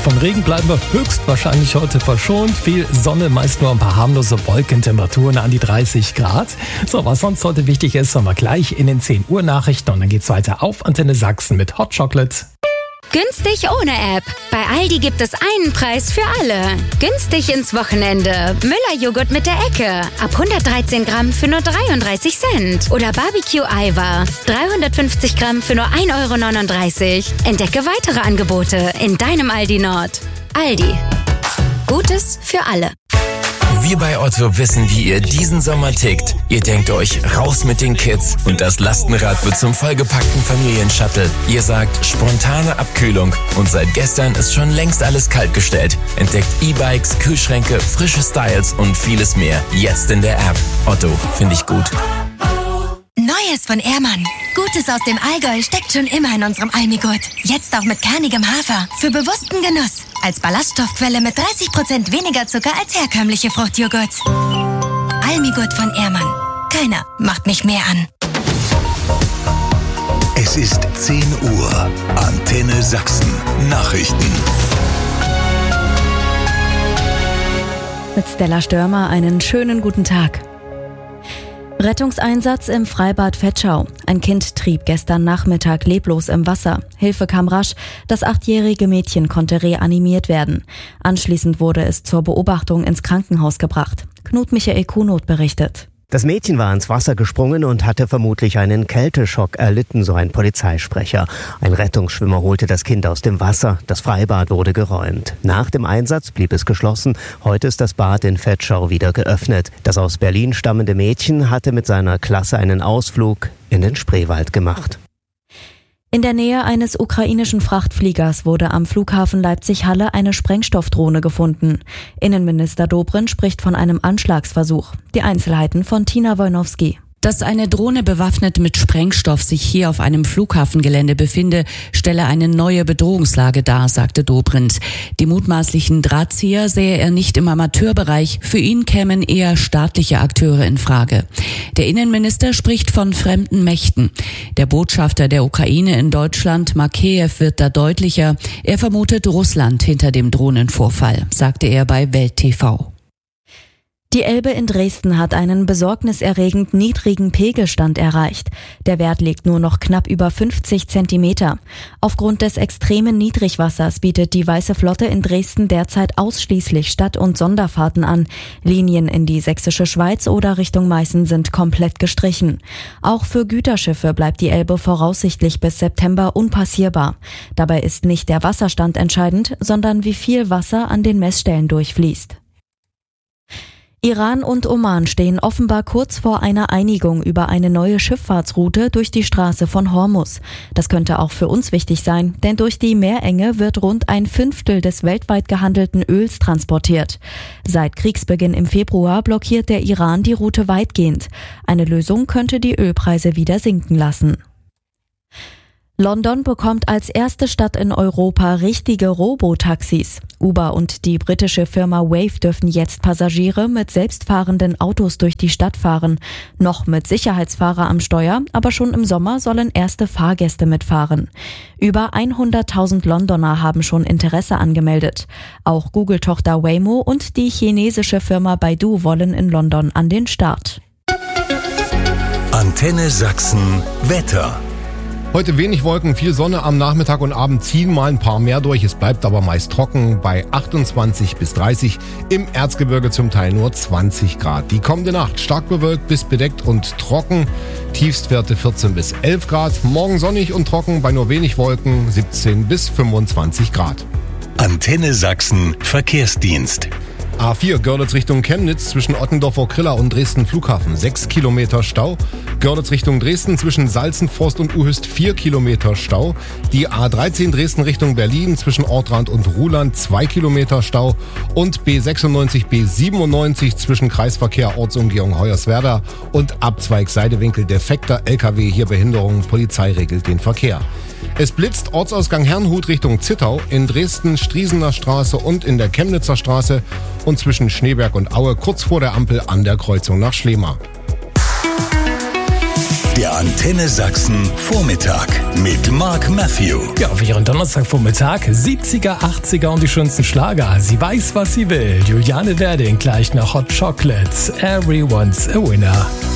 Vom Regen bleiben wir höchstwahrscheinlich heute verschont. Viel Sonne, meist nur ein paar harmlose Wolkentemperaturen an die 30 Grad. So, was sonst heute wichtig ist, haben wir gleich in den 10 Uhr Nachrichten. Und dann geht's weiter auf Antenne Sachsen mit Hot Chocolate. Günstig ohne App. Bei Aldi gibt es einen Preis für alle. Günstig ins Wochenende. Müller-Joghurt mit der Ecke. Ab 113 Gramm für nur 33 Cent. Oder Barbecue-Eiweiß. 350 Gramm für nur 1,39 €. Entdecke weitere Angebote in deinem Aldi Nord. Aldi. Gutes für alle. Wir bei Otto wissen, wie ihr diesen Sommer tickt. Ihr denkt euch, raus mit den Kids und das Lastenrad wird zum vollgepackten Familienshuttle. Ihr sagt, spontane Abkühlung und seit gestern ist schon längst alles kaltgestellt. Entdeckt E-Bikes, Kühlschränke, frische Styles und vieles mehr. Jetzt in der App. Otto, finde ich gut. Neues von Ehrmann. Gutes aus dem Allgäu steckt schon immer in unserem Almigurt. Jetzt auch mit kernigem Hafer. Für bewussten Genuss. Als Ballaststoffquelle mit 30% weniger Zucker als herkömmliche Fruchtjoghurts. Almigurt von Ehrmann. Keiner macht mich mehr an. Es ist 10 Uhr. Antenne Sachsen. Nachrichten. Mit Stella Störmer einen schönen guten Tag. Rettungseinsatz im Freibad Vetschau. Ein Kind trieb gestern Nachmittag leblos im Wasser. Hilfe kam rasch. Das 8-jährige Mädchen konnte reanimiert werden. Anschließend wurde es zur Beobachtung ins Krankenhaus gebracht. Knut Michael Kuhnot berichtet. Das Mädchen war ins Wasser gesprungen und hatte vermutlich einen Kälteschock erlitten, so ein Polizeisprecher. Ein Rettungsschwimmer holte das Kind aus dem Wasser. Das Freibad wurde geräumt. Nach dem Einsatz blieb es geschlossen. Heute ist das Bad in Vetschau wieder geöffnet. Das aus Berlin stammende Mädchen hatte mit seiner Klasse einen Ausflug in den Spreewald gemacht. In der Nähe eines ukrainischen Frachtfliegers wurde am Flughafen Leipzig-Halle eine Sprengstoffdrohne gefunden. Innenminister Dobrindt spricht von einem Anschlagsversuch. Die Einzelheiten von Tina Wojnowski. Dass eine Drohne bewaffnet mit Sprengstoff sich hier auf einem Flughafengelände befinde, stelle eine neue Bedrohungslage dar, sagte Dobrindt. Die mutmaßlichen Drahtzieher sähe er nicht im Amateurbereich. Für ihn kämen eher staatliche Akteure in Frage. Der Innenminister spricht von fremden Mächten. Der Botschafter der Ukraine in Deutschland, Makeyev, wird da deutlicher. Er vermutet Russland hinter dem Drohnenvorfall, sagte er bei Welt TV. Die Elbe in Dresden hat einen besorgniserregend niedrigen Pegelstand erreicht. Der Wert liegt nur noch knapp über 50 Zentimeter. Aufgrund des extremen Niedrigwassers bietet die Weiße Flotte in Dresden derzeit ausschließlich Stadt- und Sonderfahrten an. Linien in die sächsische Schweiz oder Richtung Meißen sind komplett gestrichen. Auch für Güterschiffe bleibt die Elbe voraussichtlich bis September unpassierbar. Dabei ist nicht der Wasserstand entscheidend, sondern wie viel Wasser an den Messstellen durchfließt. Iran und Oman stehen offenbar kurz vor einer Einigung über eine neue Schifffahrtsroute durch die Straße von Hormuz. Das könnte auch für uns wichtig sein, denn durch die Meerenge wird rund 1/5 des weltweit gehandelten Öls transportiert. Seit Kriegsbeginn im Februar blockiert der Iran die Route weitgehend. Eine Lösung könnte die Ölpreise wieder sinken lassen. London bekommt als erste Stadt in Europa richtige Robotaxis. Uber und die britische Firma Wave dürfen jetzt Passagiere mit selbstfahrenden Autos durch die Stadt fahren. Noch mit Sicherheitsfahrer am Steuer, aber schon im Sommer sollen erste Fahrgäste mitfahren. Über 100.000 Londoner haben schon Interesse angemeldet. Auch Google-Tochter Waymo und die chinesische Firma Baidu wollen in London an den Start. Antenne Sachsen Wetter. Heute wenig Wolken, viel Sonne, am Nachmittag und Abend ziehen mal ein paar mehr durch. Es bleibt aber meist trocken bei 28 bis 30, im Erzgebirge zum Teil nur 20 Grad. Die kommende Nacht stark bewölkt bis bedeckt und trocken, Tiefstwerte 14 bis 11 Grad. Morgen sonnig und trocken bei nur wenig Wolken, 17 bis 25 Grad. Antenne Sachsen Verkehrsdienst. A4 Görlitz Richtung Chemnitz zwischen Ottendorf-Okrilla und Dresden Flughafen 6 Kilometer Stau. Görlitz Richtung Dresden zwischen Salzenforst und Uhüst 4 Kilometer Stau. Die A13 Dresden Richtung Berlin zwischen Ortrand und Ruhland 2 Kilometer Stau. Und B96, B97 zwischen Kreisverkehr Ortsumgehung Hoyerswerda und Abzweig Seidewinkel defekter LKW. Hier Behinderung, Polizei regelt den Verkehr. Es blitzt Ortsausgang Herrnhut Richtung Zittau, in Dresden Striesener Straße und in der Chemnitzer Straße und zwischen Schneeberg und Aue kurz vor der Ampel an der Kreuzung nach Schlema. Der Antenne Sachsen Vormittag mit Mark Matthew. Ja, auf ihren Donnerstagvormittag 70er, 80er und die schönsten Schlager. Sie weiß, was sie will. Juliane Werding gleich nach Hot Chocolate. Everyone's a winner.